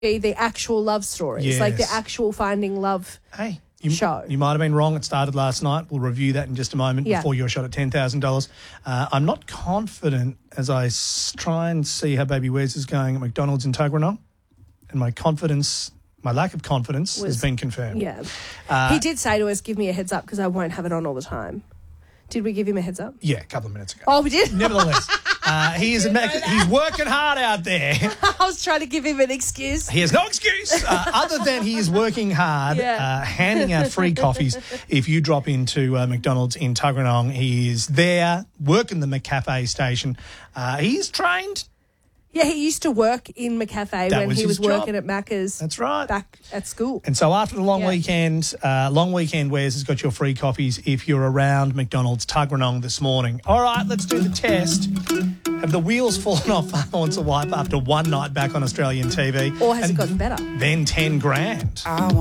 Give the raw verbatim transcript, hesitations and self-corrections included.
be the actual love stories, like the Yes. actual finding love Hey, you, show. you might have been wrong. It started last night. We'll review that in just a moment Yeah. before your shot at ten thousand dollars. Uh, I'm not confident as I s- try and see how Baby Wes is going at McDonald's in Tuggeranong, and my confidence, my lack of confidence Was- has been confirmed. Yeah. Uh, he did say to us, give me a heads up because I won't have it on all the time. Did we give him a heads up? Yeah, a couple of minutes ago. Oh, we did? Nevertheless, uh, he is he's working hard out there. I was trying to give him an excuse. He has no excuse uh, other than he is working hard, Yeah. uh, handing out free coffees. If you drop into uh, McDonald's in Tuggeranong, he is there working the McCafe station. Uh, he's trained. Yeah, he used to work in McCafe That when was he his was working job. at Macca's. That's right. Back at school. And so after the long Yeah. weekend, uh, long weekend, Wes has got your free coffees if you're around McDonald's Tuggeranong this morning. All right, let's do the test. Have the wheels fallen off Valence a wipe after one night back on Australian T V? Or has and it gotten better? Then ten grand.